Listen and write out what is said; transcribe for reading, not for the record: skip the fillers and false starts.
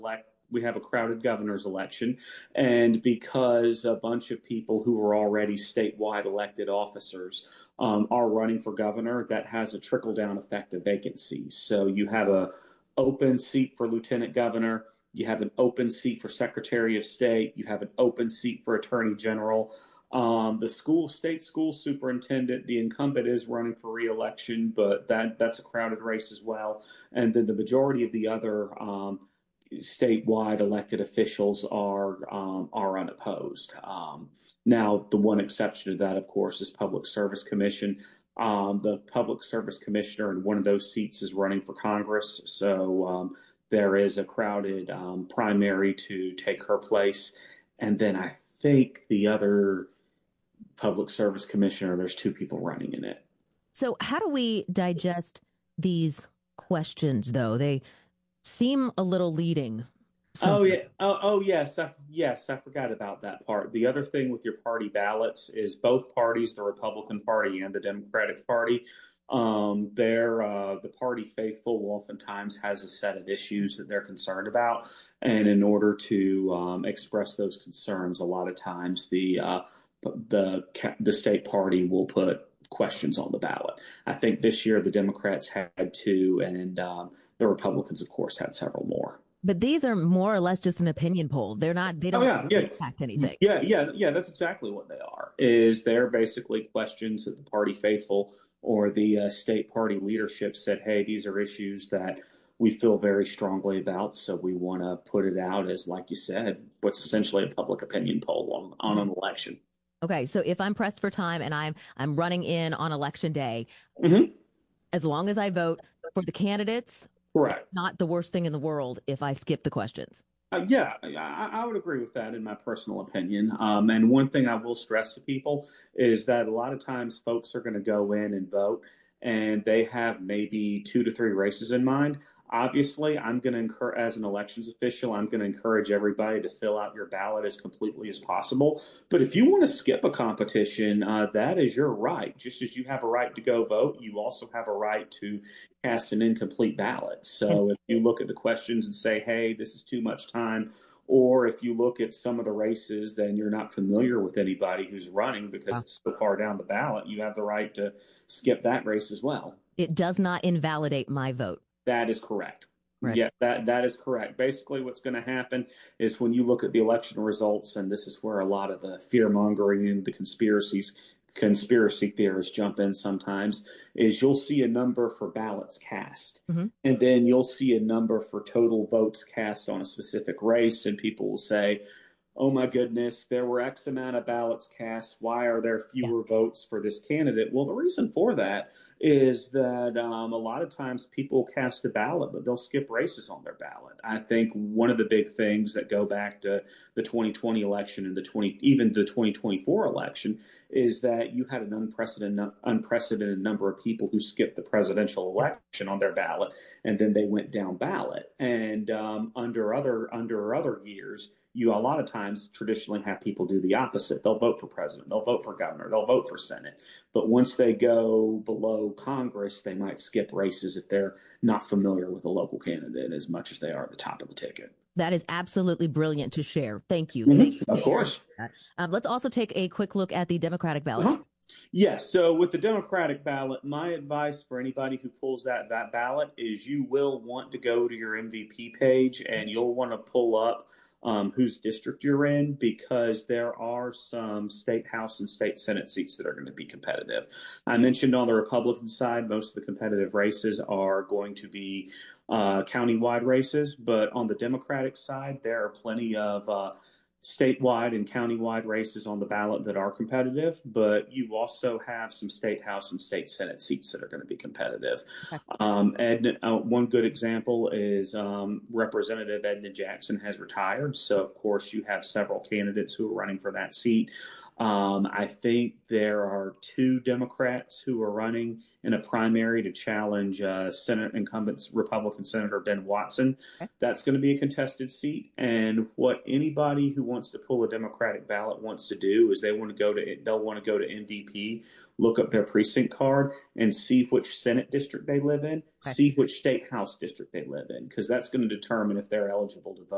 we have a crowded governor's election, and because a bunch of people who are already statewide elected officers are running for governor, that has a trickle down effect of vacancies. So you have a open seat for lieutenant governor, you have an open seat for secretary of state, you have an open seat for attorney general. State school superintendent, the incumbent is running for reelection, but that's a crowded race as well. And then the majority of the other statewide elected officials are unopposed. Now, the one exception to that, of course, is Public Service Commission. The Public Service Commissioner in one of those seats is running for Congress, so there is a crowded primary to take her place. And then I think the other Public Service Commissioner, there's two people running in it. So how do we digest these questions, though? They seem a little leading. Oh yeah. Yes. Yes, I forgot about that part. The other thing with your party ballots is both parties, the Republican Party and the Democratic Party, the party faithful oftentimes has a set of issues that they're concerned about, and in order to express those concerns, a lot of times the state party will put questions on the ballot. I think this year the Democrats had two, and the Republicans, of course, had several more. But these are more or less just an opinion poll. They don't impact anything. Yeah. That's exactly what they are. They're basically questions that the party faithful or the state party leadership said, hey, these are issues that we feel very strongly about, so we want to put it out as, like you said, what's essentially a public opinion poll on an election. Okay, so if I'm pressed for time and I'm running in on election day, as long as I vote for the candidates, correct, not the worst thing in the world if I skip the questions. I would agree with that in my personal opinion. And one thing I will stress to people is that a lot of times folks are going to go in and vote and they have maybe 2 to 3 races in mind. Obviously, I'm going to encourage, as an elections official, I'm going to encourage everybody to fill out your ballot as completely as possible. But if you want to skip a competition, that is your right. Just as you have a right to go vote, you also have a right to cast an incomplete ballot. So if you look at the questions and say, hey, this is too much time, or if you look at some of the races, then you're not familiar with anybody who's running because it's so far down the ballot, you have the right to skip that race as well. It does not invalidate my vote. That is correct. Right. Yeah, that is correct. Basically, what's going to happen is when you look at the election results, and this is where a lot of the fear mongering and the conspiracy theorists jump in sometimes, is you'll see a number for ballots cast, and then you'll see a number for total votes cast on a specific race, and people will say, oh my goodness, there were X amount of ballots cast. Why are there fewer votes for this candidate? Well, the reason for that is that a lot of times people cast a ballot, but they'll skip races on their ballot. I think one of the big things that go back to the 2020 election and even the 2024 election is that you had an unprecedented number of people who skipped the presidential election on their ballot, and then they went down ballot. And under other years, you a lot of times traditionally have people do the opposite. They'll vote for president, they'll vote for governor, they'll vote for Senate. But once they go below Congress, they might skip races if they're not familiar with a local candidate as much as they are at the top of the ticket. That is absolutely brilliant to share. Thank you. Of course. Let's also take a quick look at the Democratic ballot. Yes. So with the Democratic ballot, my advice for anybody who pulls that ballot is you will want to go to your MVP page and you'll want to pull up whose district you're in, because there are some state House and state Senate seats that are going to be competitive. I mentioned on the Republican side, most of the competitive races are going to be countywide races, but on the Democratic side, there are plenty of statewide and countywide races on the ballot that are competitive, but you also have some state House and state Senate seats that are going to be competitive. One good example is Representative Edna Jackson has retired, so of course you have several candidates who are running for that seat. I think there are 2 Democrats who are running in a primary to challenge Senate incumbent Republican Senator Ben Watson. That's going to be a contested seat. And what anybody who wants to pull a Democratic ballot wants to do is they'll want to go to MVP, look up their precinct card and see which Senate district they live in, see which state House district they live in, because that's going to determine if they're eligible to vote